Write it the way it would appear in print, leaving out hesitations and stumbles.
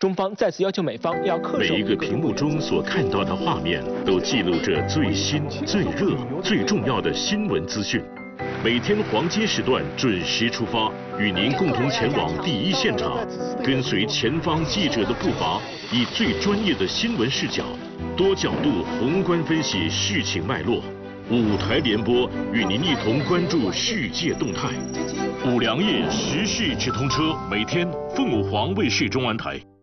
中方再次要求美方要恪守。 每一个屏幕中所看到的画面，都记录着最新、最热、最重要的新闻资讯。每天黄金时段准时出发，与您共同前往第一现场，跟随前方记者的步伐，以最专业的新闻视角，多角度宏观分析事情脉络。5台联播与您一同关注世界动态。5粮液时事直通车，每天凤凰卫视中文台。